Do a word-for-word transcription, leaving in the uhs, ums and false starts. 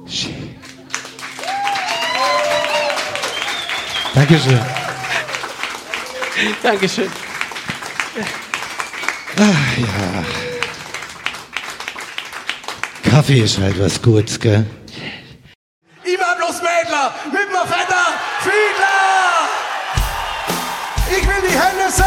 Dankeschön. Dankeschön. Ach ja. Kaffee ist halt was Gutes, gell? Immer bloß Mädler mit mir Vetter Fiedler. Ich will die Hände sehen.